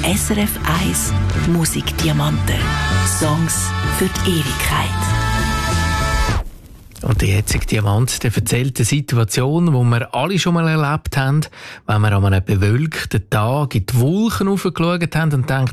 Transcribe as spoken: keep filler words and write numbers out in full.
S R F eins Musikdiamanten. Songs für die Ewigkeit. Und der jetzige Diamant, der erzählt eine Situation, die wir alle schon mal erlebt haben, wenn wir an einem bewölkten Tag in die Wolken hochgeschaut haben und gedacht,